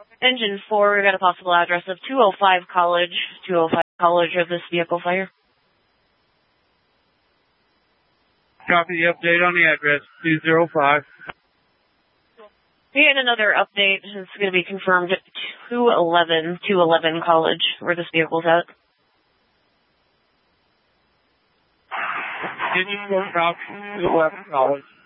Engine 4, we got a possible address of 205 College. 205 College of this vehicle fire. Copy the update on the address, 205. And another update is going to be confirmed at 211 College, where this vehicle's at. Did you go out to 211 College?